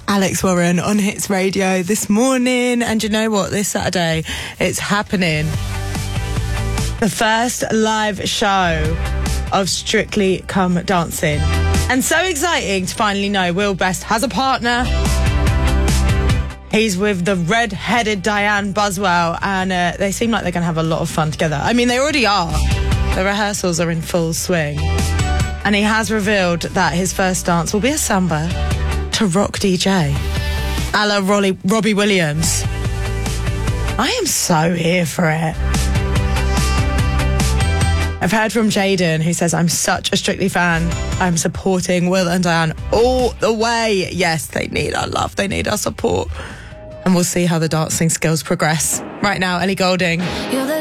Alex Warren on Hits Radio this morning. And you know what? This Saturday, it's happening. The first live show of Strictly Come Dancing. And so exciting to finally know Will Best has a partner. He's with the red-headed Diane Buswell, and they seem like they're going to have a lot of fun together. I mean, they already are. The rehearsals are in full swing. And he has revealed that his first dance will be a samba to Rock DJ, a la Robbie Williams. I am so here for it. I've heard from Jaden, who says, I'm such a Strictly fan. I'm supporting Will and Diane all the way. Yes, they need our love. They need our support. And we'll see how the dancing skills progress. Right now, Ellie Goulding.